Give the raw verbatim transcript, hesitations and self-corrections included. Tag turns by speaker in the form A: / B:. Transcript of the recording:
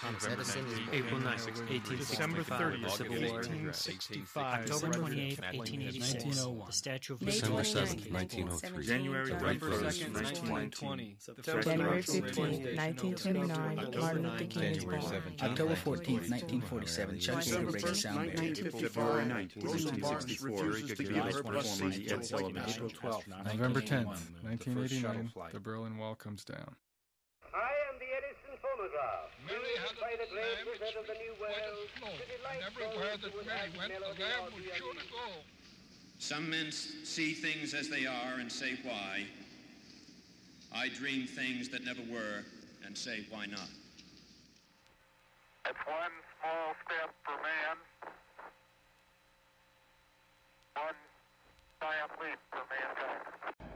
A: Thomas Edison is born.
B: April ninth, eighteen
C: December
B: sixty-five,
C: thirtieth,
B: the Civil War.
C: eighteen sixty-five.
B: October
C: December
B: twenty-eighth, eighteen eighty-six,
D: nineteen oh one.
B: the Statue of
E: May
B: Liberty.
F: December
E: twenty-ninth,
F: seventh, nineteen oh three.
C: January
D: November
C: first,
D: second,
C: nineteen twenty.
G: January fifteenth, nineteen twenty-nine, Martin Luther King is born.
D: October fourteenth, nineteen forty-seven, Chuck Yeager breaks the sound barrier.
H: February ninth, nineteen sixty-four, Gillis performing the Ed Sullivan
D: April
H: Show.
D: twelfth,
I: November tenth, nineteen eighty-nine, the Berlin Wall comes down.
J: I am the Edison phonograph.
K: Mary had a
J: By the
K: little lamb,
J: great wizard of the New
K: white
J: World,
K: as snow,
J: to delight
K: and everywhere
J: those
K: that
J: who would
K: Mary
J: ask
K: went, the
J: melody
K: lamb
J: of
K: was
J: the
K: sure to
J: Edison.
K: go.
L: Some men see things as they are and say why. I dream things that never were and say why not.
K: It's one small step for man, one giant leap